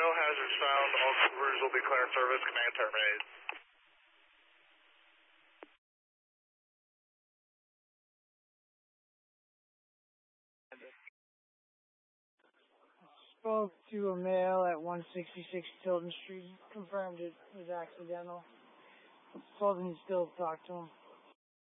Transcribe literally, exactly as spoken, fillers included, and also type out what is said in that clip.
no hazards found. All Coopers will be clear in service. Command terminated. Spoke to a male at one sixty-six Tilton Street. Confirmed it was accidental. Told him he'd still talk to him.